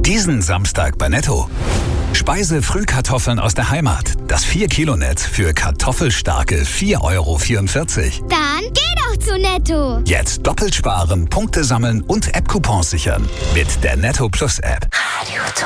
Diesen Samstag bei Netto. Speise-Frühkartoffeln aus der Heimat. Das 4-Kilo-Netz für kartoffelstarke 4,44 €. Dann geh doch zu Netto. Jetzt doppelt sparen, Punkte sammeln und App-Coupons sichern. Mit der Netto Plus App. Radio